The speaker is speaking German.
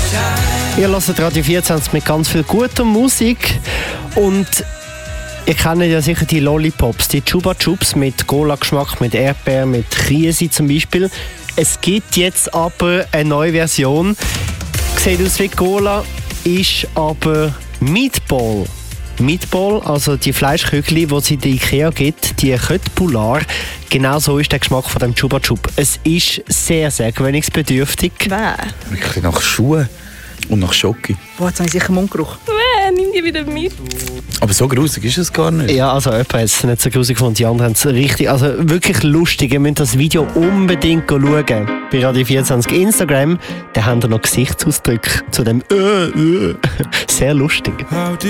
Ihr hört Radio 24 mit ganz viel guter Musik und ihr kennt ja sicher die Lollipops, die Chupa Chups mit Cola-Geschmack, mit Erdbeer, mit Krise zum Beispiel. Es gibt jetzt aber eine neue Version. Sieht aus wie Cola, ist aber Meatball. Meatball, also die Fleischkügel, die es in der Ikea gibt, die Köttbullar. Genau so ist der Geschmack von dem Chupa Chup. Es ist sehr, sehr gewöhnungsbedürftig. Wirklich nach Schuhen und nach Schoki. Boah, jetzt habe ich sicher Mundgeruch. Nimm die wieder mit. Aber so grusig ist es gar nicht. Ja, also jemand hat es nicht so grusig gefunden, die anderen haben es richtig, also wirklich lustig. Ihr müsst das Video unbedingt schauen. Bei Radio 24 Instagram, da haben wir noch Gesichtsausdrücke zu dem Sehr lustig.